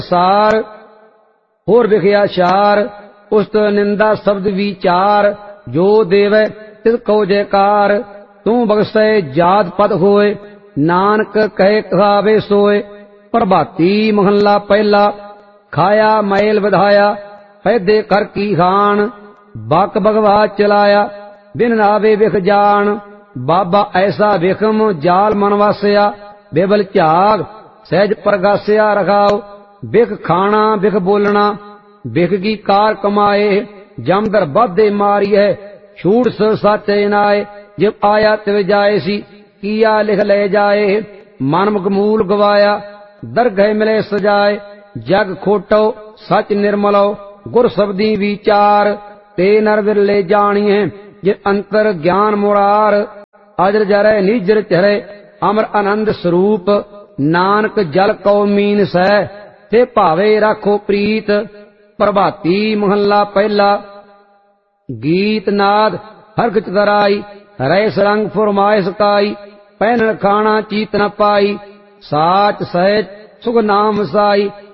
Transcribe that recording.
सार होर विखया शार उस्त निंदा शब्द विचार जो देवै तिस को जयकार तू बख्शै जात पद होए नानक कहे कहावे सोए। प्रभाती महला पहला खाया मैल विधाया पैदे कर की खान बक भगवा चलाया बिन नावे विख जान बाबा ऐसा विखम जाल मन वासिया बेबल झाग सहज प्रगासिया रखाओ बिख खाना बिख बोलना बिख की कार कमाए जमदर बदे मारी है छूट सच नाए जब आया तिव जाए सी किया लिख ले जाए मन मगमूल गवाया दरगह मिले सजाए जग खोटो सच निर्मलो गुर शब्दी विचार ते नर विरले जानिए जे अंतर ज्ञान मुरार अजर जरै निजर चरे अमर आनंद स्वरूप नानक जल को मीन सै ते भावे राखो प्रीत। प्रभाती महला पहला गीत नाद हरख चतराई रैस रंग फुरमाइश काई पहन खाना चीत न पाई साच सहज सुख नाम साई